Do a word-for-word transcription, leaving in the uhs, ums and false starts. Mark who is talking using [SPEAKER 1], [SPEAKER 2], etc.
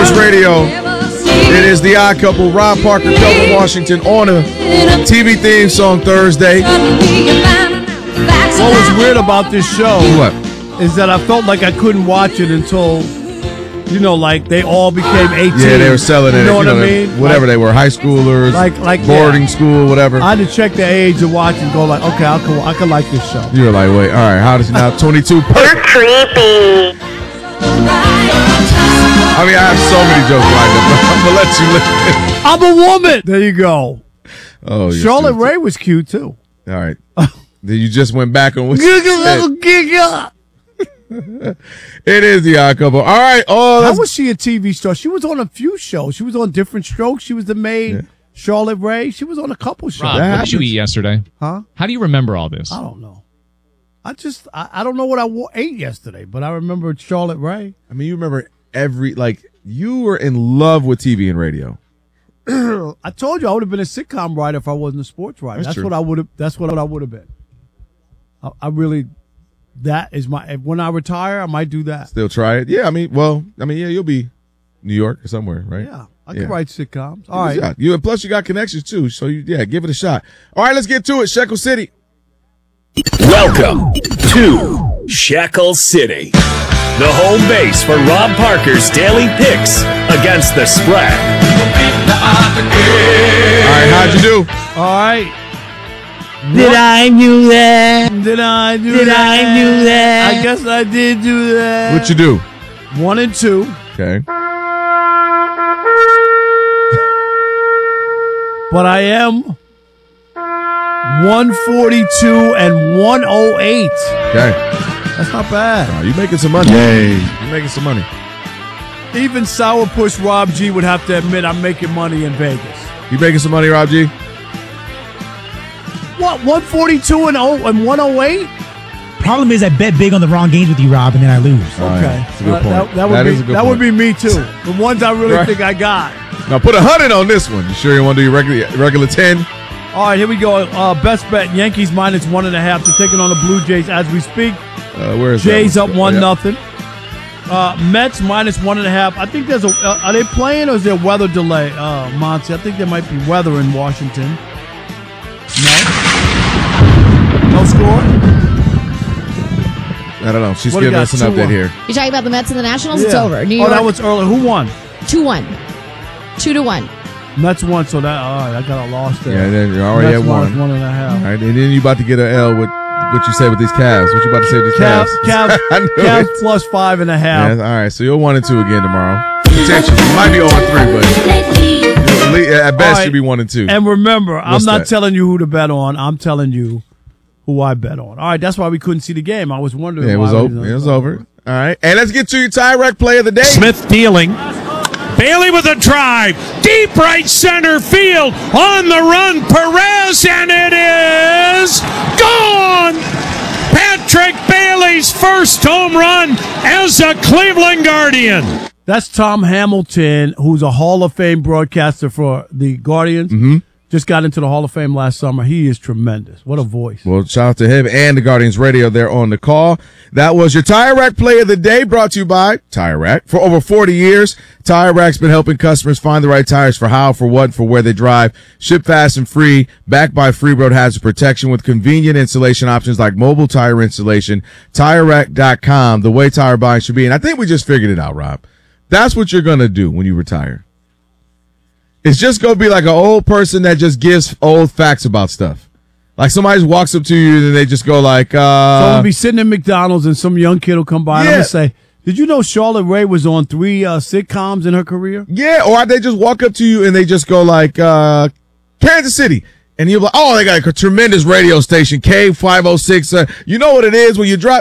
[SPEAKER 1] Sports Radio. It is the Odd Couple, Rob Parker, Kelvin Washington on a T V theme song Thursday.
[SPEAKER 2] What was weird about this show
[SPEAKER 1] What?
[SPEAKER 2] is that I felt like I couldn't watch it until, you know, like they all became eighteen.
[SPEAKER 1] Yeah, they were selling it.
[SPEAKER 2] You know
[SPEAKER 1] you
[SPEAKER 2] what
[SPEAKER 1] know,
[SPEAKER 2] I mean?
[SPEAKER 1] Whatever
[SPEAKER 2] like,
[SPEAKER 1] they were, high schoolers,
[SPEAKER 2] like, like
[SPEAKER 1] boarding
[SPEAKER 2] yeah.
[SPEAKER 1] school, whatever.
[SPEAKER 2] I had to check the age to watch and go like, okay, I can, I can like this show.
[SPEAKER 1] You were like, wait, all right, how does now twenty-two?
[SPEAKER 3] You're creepy.
[SPEAKER 1] I mean, I have so many jokes lined up, but I'm gonna let you listen.
[SPEAKER 2] I'm a woman. There you go.
[SPEAKER 1] Oh, you're
[SPEAKER 2] Charlotte
[SPEAKER 1] stupid.
[SPEAKER 2] Ray was cute too.
[SPEAKER 1] All right. Then you just went back on what you
[SPEAKER 2] Giga
[SPEAKER 1] said.
[SPEAKER 2] little giga.
[SPEAKER 1] It is the Odd Couple. All right. Oh,
[SPEAKER 2] How
[SPEAKER 1] that's
[SPEAKER 2] was she a T V star? She was on a few shows. She was on Different Strokes. She was the maid.
[SPEAKER 1] Yeah.
[SPEAKER 2] Charlotte Ray. She was on a couple shows.
[SPEAKER 4] Rob, what did you eat yesterday?
[SPEAKER 2] Huh?
[SPEAKER 4] How do you remember all this?
[SPEAKER 2] I don't know. I just I, I don't know what I wo- ate yesterday, but I remember Charlotte Ray.
[SPEAKER 1] I mean, you remember every, like, you were in love with T V and radio.
[SPEAKER 2] I told you I would have been a sitcom writer if I wasn't a sports writer.
[SPEAKER 1] That's
[SPEAKER 2] That's,
[SPEAKER 1] true.
[SPEAKER 2] what I would have. That's what I would have been. I, I really. That is my. When I retire, I might do that.
[SPEAKER 1] Still try it. Yeah, I mean, well, I mean, yeah, you'll be New York or somewhere, right?
[SPEAKER 2] Yeah, I
[SPEAKER 1] Yeah.
[SPEAKER 2] can write sitcoms. All right.
[SPEAKER 1] Yeah, you and plus you got connections too, so you, yeah, give it a shot. All right, let's get to it. Shekel City.
[SPEAKER 5] Welcome to Shekel City, the home base for Rob Parker's daily picks against the spread.
[SPEAKER 1] All right, how'd you do?
[SPEAKER 2] All right.
[SPEAKER 6] Did I do that?
[SPEAKER 2] Did I do
[SPEAKER 6] Did
[SPEAKER 2] that?
[SPEAKER 6] I do that?
[SPEAKER 2] I guess I did do that.
[SPEAKER 1] What you do?
[SPEAKER 2] One and two.
[SPEAKER 1] Okay.
[SPEAKER 2] But I am one forty-two and one oh eight.
[SPEAKER 1] Okay.
[SPEAKER 2] That's not bad.
[SPEAKER 1] Oh, you making some money? Yay. You making some money?
[SPEAKER 2] Even Sourpuss Rob G would have to admit I'm making money in Vegas.
[SPEAKER 1] You making some money, Rob G?
[SPEAKER 2] What, one forty-two and oh and one oh eight?
[SPEAKER 6] Problem is, I bet big on the wrong games with you, Rob, and then I lose.
[SPEAKER 1] All right,
[SPEAKER 2] Okay,
[SPEAKER 1] that's a good
[SPEAKER 2] Uh,
[SPEAKER 1] point.
[SPEAKER 2] that, that would
[SPEAKER 1] That
[SPEAKER 2] be
[SPEAKER 1] is a good
[SPEAKER 2] that
[SPEAKER 1] point.
[SPEAKER 2] would be me too. The ones I really
[SPEAKER 1] Right.
[SPEAKER 2] think I got.
[SPEAKER 1] Now put a hundred on this one. You sure you want to do your regular regular ten?
[SPEAKER 2] All right, here we go. Uh, best bet: Yankees minus one and a half. They're taking on the Blue Jays as we speak.
[SPEAKER 1] Uh, where is
[SPEAKER 2] Jays
[SPEAKER 1] that
[SPEAKER 2] up
[SPEAKER 1] one?
[SPEAKER 2] one
[SPEAKER 1] Yeah.
[SPEAKER 2] nothing. Uh, Mets minus one and a half. I think there's a. Uh, are they playing or is there weather delay? Uh, Monty, I think there might be weather in Washington. No. No score.
[SPEAKER 1] I don't know. She's
[SPEAKER 2] What do you
[SPEAKER 1] giving
[SPEAKER 2] got?
[SPEAKER 1] us an
[SPEAKER 2] Two
[SPEAKER 1] update
[SPEAKER 2] one.
[SPEAKER 1] here.
[SPEAKER 7] You're talking about the Mets and the Nationals? It's
[SPEAKER 2] Yeah.
[SPEAKER 7] over. New
[SPEAKER 2] Oh,
[SPEAKER 7] York,
[SPEAKER 2] that was early. Who won?
[SPEAKER 7] two one. two to one.
[SPEAKER 2] Mets won. So that. All right, I got a loss there.
[SPEAKER 1] Yeah, then you already
[SPEAKER 2] Mets
[SPEAKER 1] had
[SPEAKER 2] minus
[SPEAKER 1] one.
[SPEAKER 2] one and a half.
[SPEAKER 1] All right, and then you about to get an L with what you say with these Cavs. What you about to say with these
[SPEAKER 2] Cavs,
[SPEAKER 1] Cavs?
[SPEAKER 2] Cavs,
[SPEAKER 1] I knew
[SPEAKER 2] Cavs
[SPEAKER 1] it.
[SPEAKER 2] plus five and a half.
[SPEAKER 1] Yeah, all right, so you're one and two again tomorrow. Potentially, you might be zero and three, but at least- at best
[SPEAKER 2] All right.
[SPEAKER 1] you'll be one and two.
[SPEAKER 2] And remember, I'm
[SPEAKER 1] What's
[SPEAKER 2] not
[SPEAKER 1] that?
[SPEAKER 2] telling you who to bet on. I'm telling you who I bet on. All right, that's why we couldn't see the game. I was wondering.
[SPEAKER 1] Yeah, it was
[SPEAKER 2] why
[SPEAKER 1] over. It was over. All right, and let's get to your tie rack play of the day.
[SPEAKER 8] Smith dealing. Bailey with a drive. Deep right center field. On the run, Perez, and it is gone! Patrick Bailey's first home run as a Cleveland Guardian.
[SPEAKER 2] That's Tom Hamilton, who's a Hall of Fame broadcaster for the Guardians.
[SPEAKER 1] Mm-hmm.
[SPEAKER 2] Just got into the Hall of Fame last summer. He is tremendous. What a voice.
[SPEAKER 1] Well, shout out to him and the Guardians Radio there on the call. That was your Tire Rack play of the day, brought to you by Tire Rack. For over forty years, Tire Rack's been helping customers find the right tires for how, for what, for where they drive. Ship fast and free, backed by Free Road Hazard Protection with convenient installation options like mobile tire installation. Tire Rack dot com, the way tire buying should be. And I think we just figured it out, Rob. That's what you're going to do when you retire. It's just going to be like an old person that just gives old facts about stuff. Like somebody just walks up to you and they just go like, uh.
[SPEAKER 2] So I'll be sitting in McDonald's and some young kid will come by and I'm
[SPEAKER 1] Yeah.
[SPEAKER 2] going to say, did you know Charlotte Ray was on three uh, sitcoms in her career?
[SPEAKER 1] Yeah, or they just walk up to you and they just go like, uh, Kansas City. And you're like, oh, they got a tremendous radio station, K five oh six. Uh, you know what it is when you drop.